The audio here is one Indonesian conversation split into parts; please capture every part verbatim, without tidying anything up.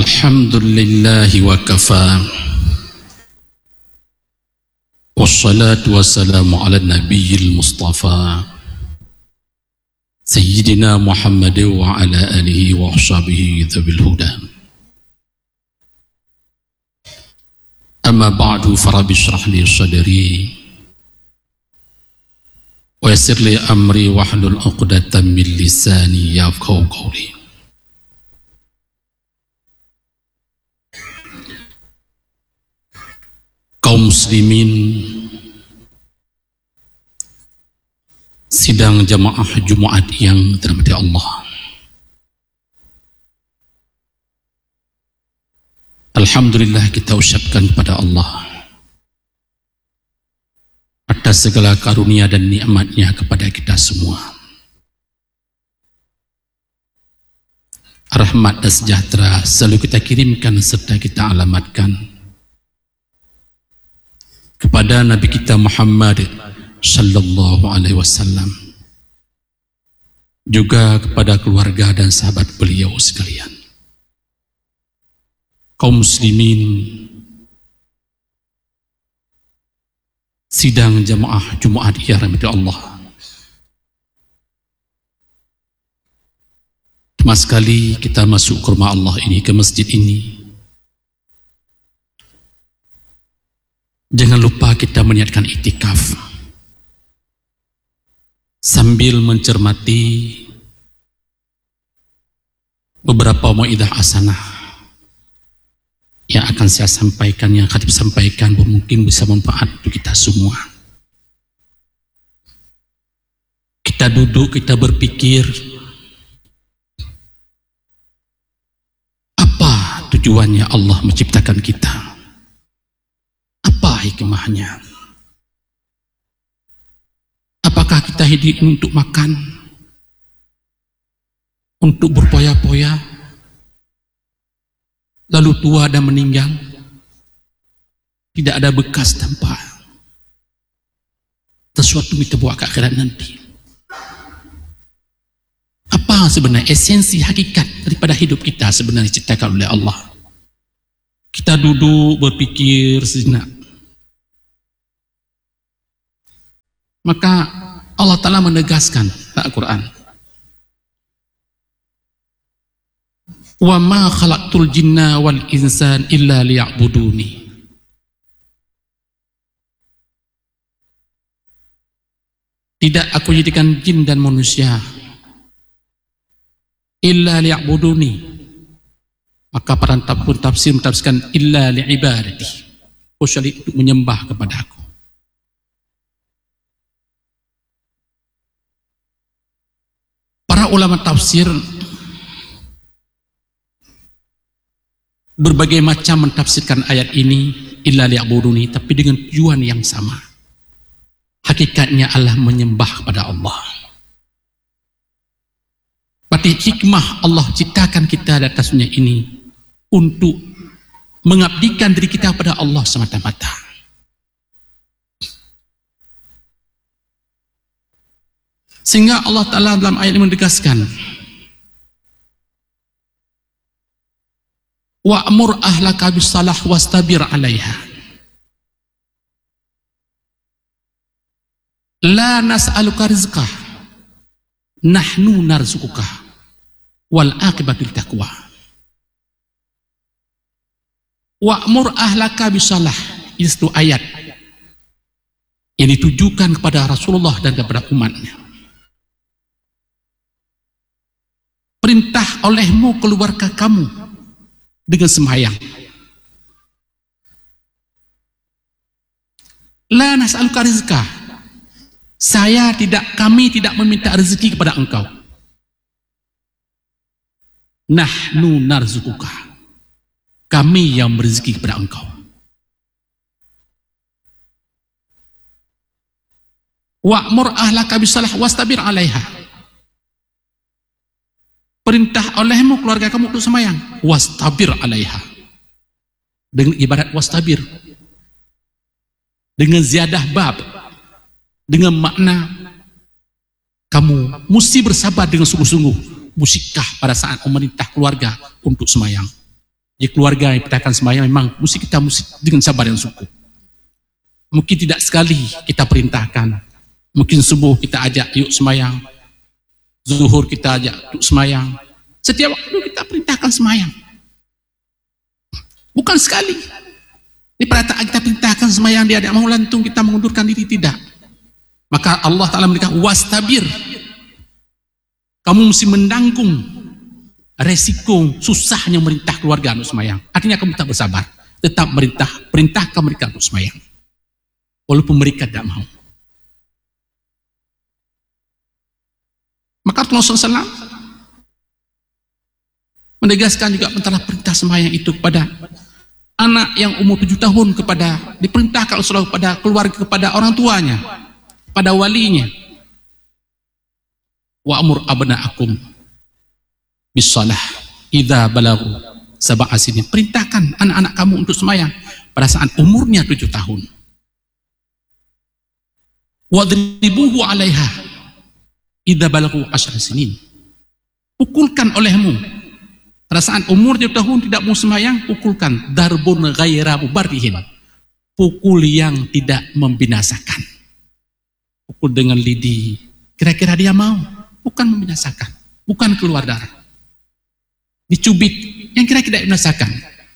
Alhamdulillahi wa kafa. Wassalatu wassalamu ala nabiyil mustafa Sayyidina Muhammad wa ala alihi wa ashabihi dhabil huda. Amma ba'du, farabbi shrah li sadri wa yassir li amri wahlul 'uqdatam min lisani yafqahu qawli. Kaum muslimin, sidang jamaah Jumat yang dirahmati Allah. Alhamdulillah, kita ucapkan kepada Allah atas segala karunia dan nikmatnya kepada kita semua. Rahmat dan sejahtera selalu kita kirimkan serta kita alamatkan kepada Nabi kita Muhammad sallallahu alaihi wasallam, juga kepada keluarga dan sahabat beliau sekalian. Kaum muslimin, sidang jamaah Jumat yang dirahmati Allah, pertama sekali kita masuk ke rumah Allah ini, ke masjid ini, jangan lupa kita meniatkan iktikaf sambil mencermati beberapa mau'idah hasanah yang akan saya sampaikan, yang akan disampaikan, mungkin bisa manfaat untuk kita semua. Kita duduk, kita berpikir, apa tujuannya Allah menciptakan kita? Apa hikmahnya? Apakah kita hidup untuk makan, untuk berpoya-poya, lalu tua dan meninggal, tidak ada bekas tanpa sesuatu kita bawa ke akhirat nanti? Apa sebenarnya esensi hakikat daripada hidup kita sebenarnya diciptakan oleh Allah? Kita duduk berpikir sejenak, maka Allah Ta'ala menegaskan dalam Al-Quran, wa ma khalaqtul jinna wal insan illa liya'buduni. Tidak aku jadikan jin dan manusia illa liya'buduni. Maka para pun tafsir mentafsirkan illa li'ibadati, kecuali untuk menyembah kepada aku. Para ulama tafsir berbagai macam mentafsirkan ayat ini illa liya'buduni, tapi dengan tujuan yang sama. Hakikatnya Allah menyembah kepada Allah. Berarti hikmah Allah ciptakan kita di atas dunia ini untuk mengabdikan diri kita kepada Allah semata-mata. Sehingga Allah Ta'ala dalam ayat ini menegaskan, wa'mur ahlaka bisalah wastabir alaiha la nas'aluka rizqah nahnu narzukuka wal aqibatul taqwa. Wa'mur ahlaka bisalah, itu ayat yang ditujukan kepada Rasulullah dan kepada umatnya. Perintah olehmu keluarga kamu dengan sembahyang. La nas'aluka rizqah, saya tidak, kami tidak meminta rezeki kepada engkau. Nahnu narzukuka, kami yang berezeki kepada engkau. Wa'mur ahlaka bisalah wastabir alaiha, perintah olehmu keluarga kamu untuk sembahyang, wastabir alaiha, dengan ibarat wastabir dengan ziyadah bab, dengan makna kamu mesti bersabar dengan sungguh-sungguh, musikah pada saat memerintah keluarga untuk sembahyang. Di keluarga yang perintahkan sembahyang memang mesti kita mesti dengan sabar yang cukup. Mungkin tidak sekali kita perintahkan. Mungkin subuh kita ajak yuk sembahyang. Zuhur kita ajak yuk sembahyang. Setiap waktu kita perintahkan sembahyang. Bukan sekali. Di perkataan kita perintahkan sembahyang, dia tidak mau lantung, kita mengundurkan diri, tidak. Maka Allah Ta'ala memberikan wastabir. Kamu mesti mendanggung resiko susahnya merintah keluarga untuk sembahyang. Artinya kamu tak bersabar, tetap merintah, perintahkan mereka untuk sembahyang, walaupun mereka tidak mau. Maka Rasulullah shallallahu alaihi wasallam menegaskan juga tentang perintah sembahyang itu kepada anak yang umur tujuh tahun, kepada diperintahkan Rasulullah kepada keluarga, kepada orang tuanya, pada walinya. Wa amur abna'akum bisalah idza balaghu sab'a sinin. Perintahkan anak-anak kamu untuk sembahyang pada saat umurnya tujuh tahun. Wadribuhu 'alaiha idza balaghu asyra sinin. Pukulkan olehmu pada saat umur tujuh tahun tidak mau sembahyang, pukulkan. Darbun ghaira mubarrihin. Pukul yang tidak membinasakan. Pukul dengan lidi. Kira-kira dia mau? Bukan membinasakan, bukan keluar darah. Dicubit, yang kira-kira tidak membinasakan.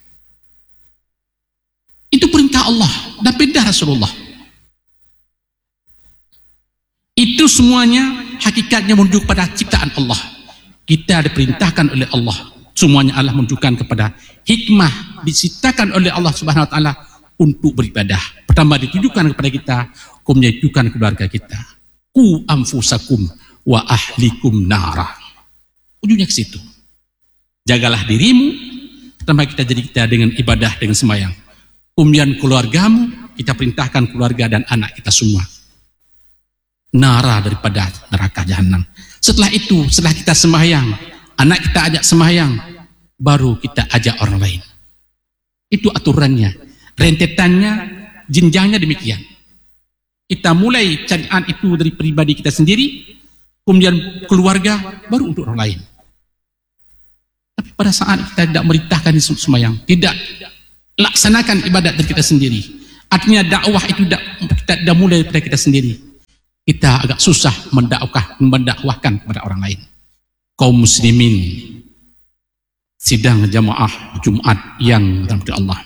Itu perintah Allah dan perintah Rasulullah. Itu semuanya hakikatnya menuju kepada ciptaan Allah. Kita diperintahkan oleh Allah. Semuanya Allah menunjukkan kepada hikmah diciptakan oleh Allah Subhanahu wa taala untuk beribadah. Pertama ditujukan kepada kita, kemudian ditujukan keluarga kita. Ku anfusakum wa ahlikum nara. Ujungnya ke situ. Jagalah dirimu, pertama kita jadi kita dengan ibadah, dengan sembahyang. Kemudian keluargamu, kita perintahkan keluarga dan anak kita semua nara, daripada neraka jahanam. Setelah itu, setelah kita sembahyang, anak kita ajak sembahyang, baru kita ajak orang lain. Itu aturannya, rentetannya, jenjangnya demikian. Kita mulai carian itu dari pribadi kita sendiri, kemudian keluarga, baru untuk orang lain. Tapi pada saat kita tidak merintahkan sembahyang, tidak laksanakan ibadat dari kita sendiri, artinya dakwah itu tidak, kita tidak mulai dari kita sendiri, kita agak susah mendakwah, mendakwahkan kepada orang lain. Kaum muslimin sidang jamaah Jumat yang dirahmati Allah.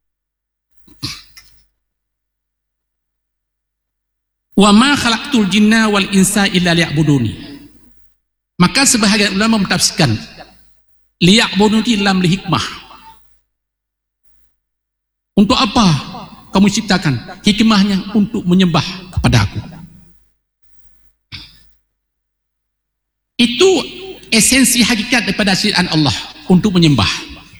Wa ma khalaqtul jinna wal insa illa liya'buduni. Maka sebahagian ulama mentafsirkan liya'buduni lam li hikmah. Untuk apa kamu ciptakan? Hikmahnya untuk menyembah kepada aku. Itu esensi hakikat daripada ciptaan Allah, untuk menyembah.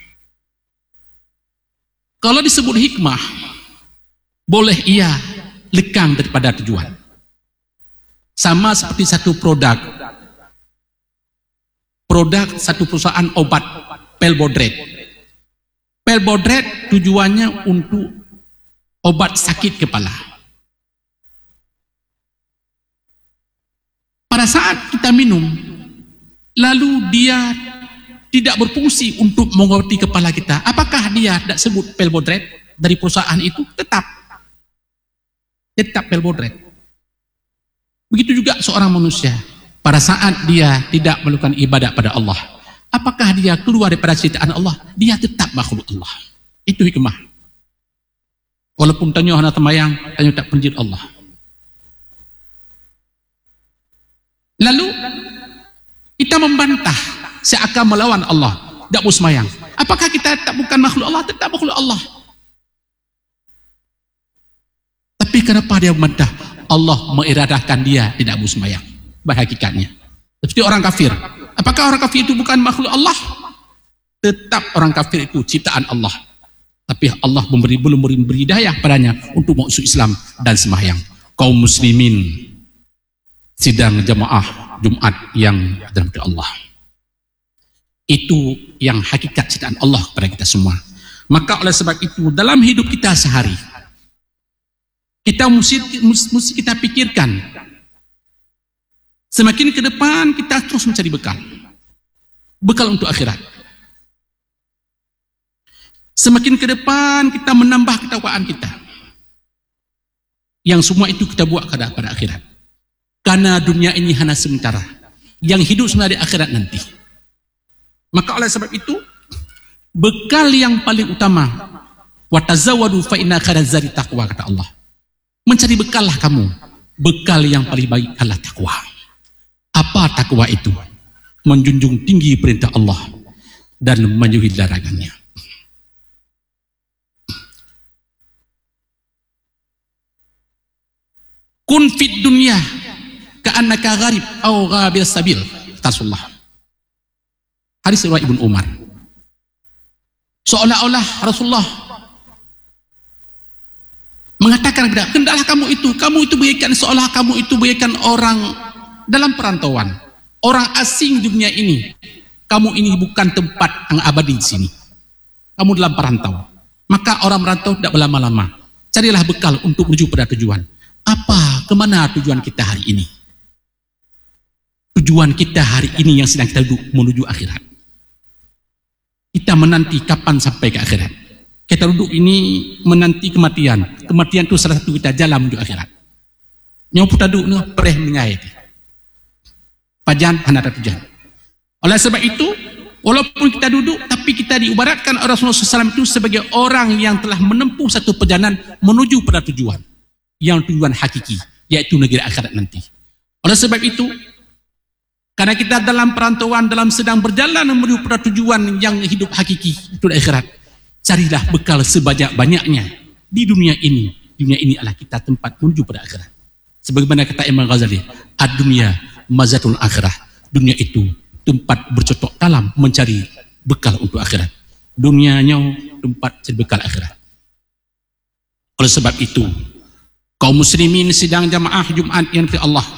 Kalau disebut hikmah, boleh ia lekang daripada tujuan. Sama seperti satu produk produk satu perusahaan obat Pelbodret. Pelbodret tujuannya untuk obat sakit kepala. Pada saat kita minum, lalu dia tidak berfungsi untuk mengobati kepala kita, apakah dia tidak sebut Pelbodret dari perusahaan itu? Tetap tetap Pelbodret. Begitu juga seorang manusia, pada saat dia tidak melakukan ibadah pada Allah, apakah dia keluar daripada ciptaan Allah? Dia tetap makhluk Allah. Itu hikmah. Walaupun tanya hana temayang, tanya tak penjir Allah. Lalu kita membantah seakan melawan Allah, tidak mau sembahyang. Apakah kita tak bukan makhluk Allah? Tetap makhluk Allah. Tapi kenapa dia membantah? Allah mengiradahkan dia tidak mau sembahyang. Bahakikatnya seperti orang kafir. Apakah orang kafir itu bukan makhluk Allah? Tetap orang kafir itu ciptaan Allah. Tapi Allah memberi, belum memberi hidayah padanya untuk masuk Islam dan sembahyang. Kaum muslimin sidang jamaah Jumat yang dirahmati Allah. Itu yang hakikat ciptaan Allah kepada kita semua. Maka oleh sebab itu dalam hidup kita sehari, kita mesti, mesti kita pikirkan, semakin ke depan kita terus mencari bekal, bekal untuk akhirat. Semakin ke depan kita menambah ketakwaan kita. Yang semua itu kita buat pada akhirat. Karena dunia ini hanya sementara. Yang hidup sebenarnya di akhirat nanti. Maka oleh sebab itu, bekal yang paling utama, wa tazawwadu fa inna khairaz zadi taqwa, kata Allah. Mencari bekallah kamu. Bekal yang paling baik adalah takwa. Apa takwa itu? Menjunjung tinggi perintah Allah dan menjauhi larangannya. Kun fid dunya ka'annaka gharib aw ghabil sabil, Rasulullah. Hadis riwayat Ibnu Umar. Seolah-olah Rasulullah mengatakan kepada, hendaklah kamu itu, kamu itu bagaikan, seolah kamu itu bagaikan orang dalam perantauan, orang asing di dunia ini. Kamu ini bukan tempat yang abadi di sini. Kamu dalam perantau. Maka orang merantau tidak berlama-lama. Carilah bekal untuk menuju pada tujuan. Apa, kemana tujuan kita hari ini? Tujuan kita hari ini yang sedang kita duduk menuju akhirat. Kita menanti kapan sampai ke akhirat. Kita duduk ini menanti kematian. Kematian itu salah satu kita jalan menuju akhirat. Yang kita duduk ini pereh mengai. Pajan hanya ada tujuan. Oleh sebab itu, walaupun kita duduk, tapi kita diibaratkan Rasulullah shallallahu alaihi wasallam itu sebagai orang yang telah menempuh satu perjalanan menuju pada tujuan. Yang tujuan hakiki, yaitu negeri akhirat nanti. Oleh sebab itu, karena kita dalam perantauan, dalam sedang berjalan menuju pada tujuan yang hidup hakiki, itu akhirat, carilah bekal sebanyak-banyaknya di dunia ini. Dunia ini adalah kita tempat menuju pada akhirat. Sebagaimana kata Imam Ghazali, ad-dunya mazatul akhirah. Dunia itu tempat bercocok dalam mencari bekal untuk akhirat. Dunianya tempat cari bekal akhirat. Oleh sebab itu, kaum muslimin sidang jamaah Jumat yang dirahmati Allah,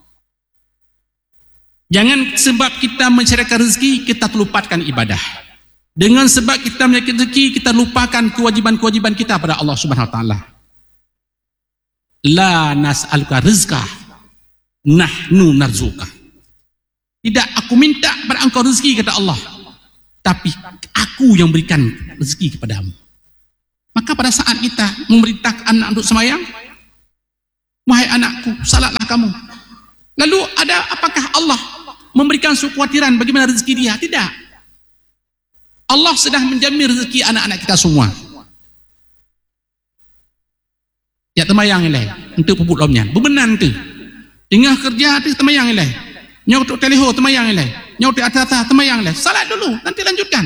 jangan sebab kita mencarikan rezeki kita terlupakan ibadah. Dengan sebab kita mencari rezeki kita lupakan kewajiban-kewajiban kita pada Allah Subhanahu wa taala. La nas'aluka rizqa, nahnu narzuka. Tidak aku minta pada engkau rezeki, kata Allah, tapi aku yang berikan rezeki kepadamu. Maka pada saat kita memerintahkan anak untuk sembahyang, wahai anakku, salatlah kamu. Lalu ada apakah Allah memberikan suatu kekhawatiran bagaimana rezeki dia? Tidak. Allah sedang menjamin rezeki anak-anak kita semua. Ya temayang ilai untuk pupuk lomnya. Bebenan tu. Tengah kerja tu temayang ilai. Nyok tu teleho temayang ilai. Nyok tu atas-atas temayang ilai. Salat dulu, nanti lanjutkan.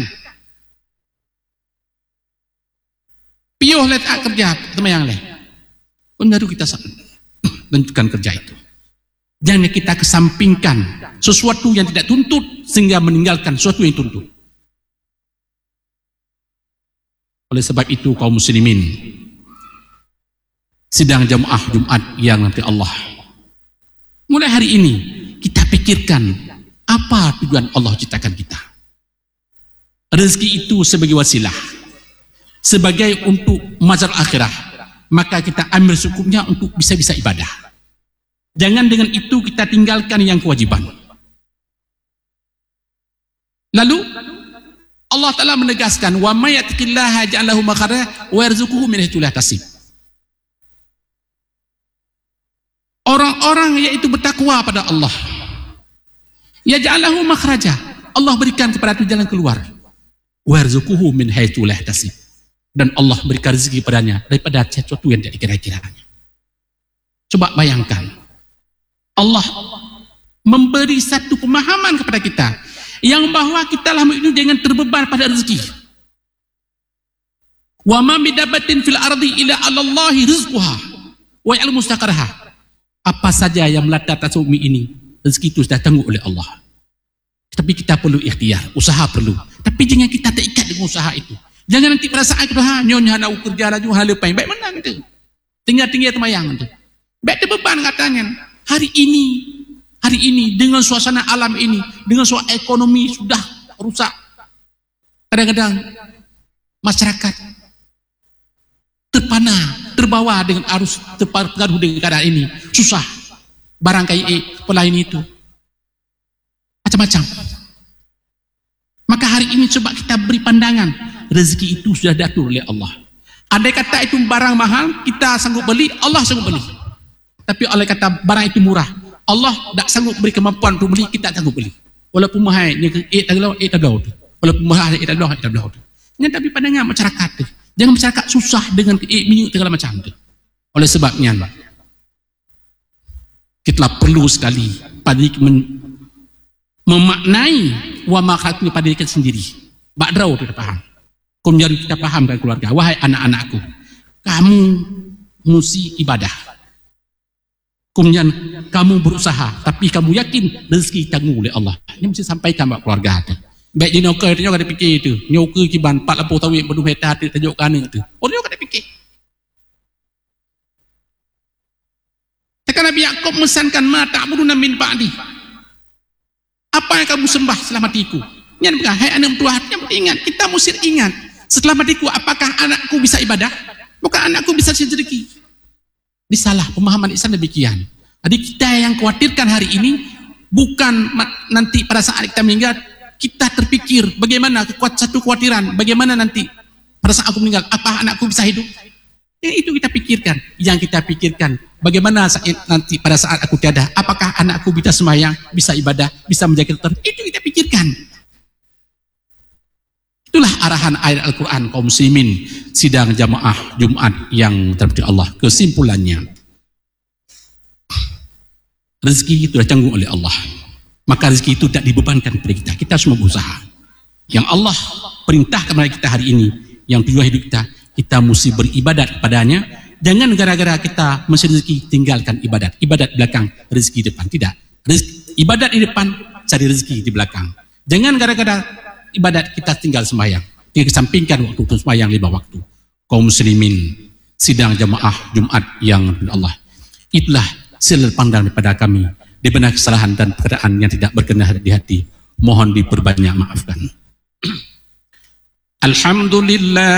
Piuh letak kerja temayang ilai. Baru kita salat. Lanjutkan kerja itu. Jangan kita kesampingkan sesuatu yang tidak tuntut sehingga meninggalkan sesuatu yang tuntut. Oleh sebab itu kaum muslimin sidang jamaah Jumat yang nanti Allah, mulai hari ini kita pikirkan apa tujuan Allah ciptakan kita. Rezeki itu sebagai wasilah, sebagai untuk mazhar akhirah. Maka kita ambil cukupnya untuk bisa-bisa ibadah. Jangan dengan itu kita tinggalkan yang kewajiban. Lalu Allah Ta'ala menegaskan, wa may yattaqillaha yaj'al lahu makhraja wa yarzuquhu min haitsu la yahtasib. Orang-orang yaitu bertakwa pada Allah, yaj'al lahu makhraja, Allah berikan kepada itu jalan keluar. Wa yarzuquhu min haitsu la yahtasib. Dan Allah berikan rezeki padanya daripada sesuatu yang tidak dikira-kiranya. Coba bayangkan, Allah memberi satu pemahaman kepada kita yang bahwa kita lah ini dengan terbeban pada rezeki. Wa ma bidabatin fil ardi illa 'alallahi rizquha wa ya'lamu mustaqarraha. Apa saja yang melata atas bumi ini, rezeki itu sudah tanggung oleh Allah. Tapi kita perlu ikhtiar, usaha perlu. Tapi jangan kita terikat dengan usaha itu. Jangan nanti pada saat itu, ha, nyonya nak kerja laju, hal lepas. Baik mana itu? Tinggal-tinggal temayang itu. Baik terbeban katanya. Hari ini, hari ini dengan suasana alam ini, dengan suasana ekonomi sudah rusak. Kadang-kadang masyarakat terpana, terbawa dengan arus, terpengaruh dengan keadaan ini. Susah. Barang kayak pelayan itu. Macam-macam. Maka hari ini coba kita beri pandangan. rezeki itu sudah diatur oleh Allah. Andai kata itu barang mahal, kita sanggup beli, Allah sanggup beli. Tapi oleh kata barang itu murah, Allah tak sanggup beri kemampuan untuk beli, kita sanggup beli. Walaupun mahal, dia eh tagalau, eh tagalau tu. Walaupun mahal, eh tagalau, eh tagalau tu. Yang tapi padanya masyarakat tu. Jangan masyarakat susah dengan eh minyak segala macam tu. Oleh sebabnya, kita perlu sekali pada memaknai wa makhluk pada diri kita sendiri. Badrau tu dah faham. Kau menjadi kita fahamkan keluarga. Wahai anak-anakku, kamu mesti ibadah. Kemudian kamu berusaha, tapi kamu yakin rezeki tanggung oleh Allah. Ini mesti sampaikan buat keluarga tu. Baik di nyoker, dia ada fikir tu. Nyoker kiban empat puluh tahun penuh heta tu tajuk kana tu. Orang ada fikir. Tekan Nabi Yaqub mesankan ma ta'buduna min ba'di. Apa yang kamu sembah setelah matiku? Yang bukan, hai anak tua, yang ingat, kita mesti ingat. Setelah matiku, apakah anakku bisa ibadah? Bukan anakku bisa sedekah. Disalah pemahaman Islam demikian. Jadi kita yang khawatirkan hari ini bukan nanti pada saat kita meninggal kita terpikir bagaimana kekuat satu kekhawatiran, bagaimana nanti pada saat aku meninggal apa anakku bisa hidup. Yang itu kita pikirkan. Yang kita pikirkan bagaimana saat nanti pada saat aku tiada, apakah anakku bisa sembahyang, bisa ibadah, bisa menjaga dokter. Itu kita pikirkan. Itulah arahan ayat Al-Quran kaum muslimin sidang jamaah Jumat yang terpuji Allah. Kesimpulannya, rezeki itu sudah tanggung oleh Allah. Maka rezeki itu tidak dibebankan kepada kita. Kita semua berusaha. Yang Allah perintahkan kepada kita hari ini, yang tujuan hidup kita, kita mesti beribadat kepadanya. Jangan gara-gara kita mesti rezeki tinggalkan ibadat. Ibadat belakang, rezeki depan. Tidak. Rezeki, ibadat di depan, cari rezeki di belakang. Jangan gara-gara ibadat kita tinggal sembahyang, kita kesampingkan waktu untuk sembahyang lima waktu. Kaum muslimin sidang jamaah Jumat yang Allah, itulah sila pandang daripada kami di benar kesalahan dan perkataan yang tidak berkenan di hati, mohon diperbanyak maafkan. Alhamdulillah.